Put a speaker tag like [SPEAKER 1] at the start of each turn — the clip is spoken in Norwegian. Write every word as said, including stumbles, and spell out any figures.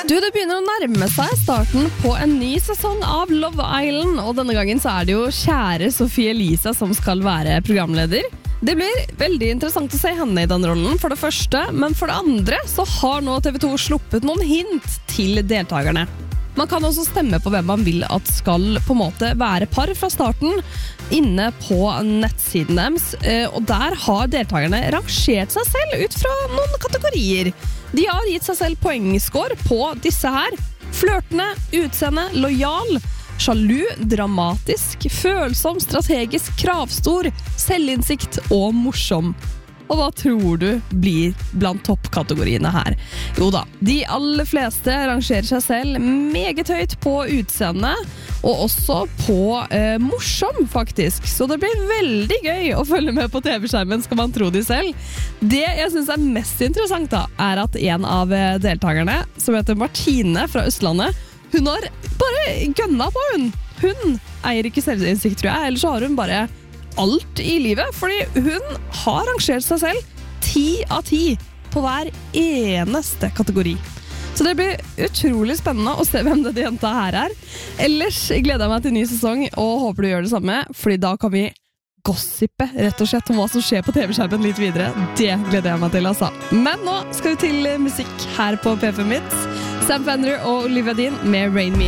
[SPEAKER 1] Du, det begynner å nærme seg starten på en ny sesong av Love Island, og denne gangen så er det jo kjære Sofie Elise som skal være programleder. Det blir veldig interessant å se henne i den rollen, for det første, men for det andre så har nå T V to sluppet noen hint til deltakerne. Man kan også stemme på hvem man vil at skal på en måte være par fra starten inne på nettsiden deres, og der har deltakerne rangert seg selv ut fra noen kategorier. De har gitt seg selv poengscore på disse her: flørtende, utseende, lojal, sjalu, dramatisk, følsom, strategisk, kravstor, selvinnsikt og morsom. Og hva tror du blir blant toppkategoriene her? Jo da, de aller fleste rangerer seg selv meget høyt på utseende, og også på eh, morsom faktisk. Så det blir veldig gøy å følge med på T V-skjermen, skal man tro de selv. Det jeg synes er mest interessant da, er at en av deltakerne, som heter Martine fra Østlandet, hun har bare gønna på hun. Hun eier ikke selvinnsikt, tror jeg, ellers så har hun bare alt i livet, fordi hun har rangert seg selv ti av ti på hver eneste kategori. Så det blir utrolig spennende å se hvem det jenta her er. Ellers gleder jeg meg til ny sesong, og håper du gjør det samme, fordi da kan vi gossipe rett og slett om hva som skjer på T V-skjermen litt videre. Det gleder jeg meg til, altså. Men nå skal vi til musikk her på P fem Hits. Sam Fender og Olivia Dean med Rain Me.